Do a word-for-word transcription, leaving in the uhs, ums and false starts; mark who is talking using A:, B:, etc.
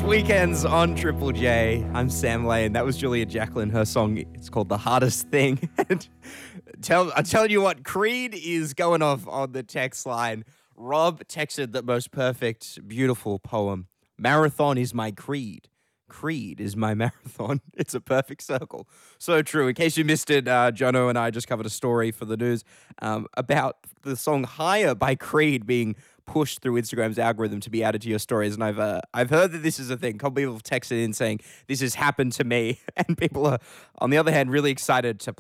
A: Weekends on Triple J. I'm Sam Lane. That was Julia Jacqueline. Her song, it's called The Hardest Thing. And tell, I tell you what, Creed is going off on the text line. Rob texted the most perfect, beautiful poem. Marathon is my creed. Creed is my marathon. It's a perfect circle. So true. In case you missed it, uh, Jono and I just covered a story for the news um, about the song Higher by Creed being pushed through Instagram's algorithm to be added to your stories. And I've uh, I've heard that this is a thing. A couple people have texted in saying this has happened to me. And people are, on the other hand, really excited to